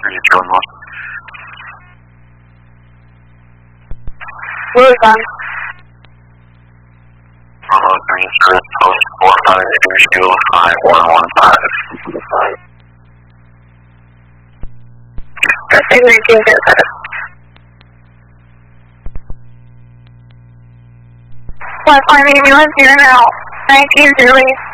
Where is that? Green Service Post 4582 5115. Perfect, 1907. Flight 581 now. 1908.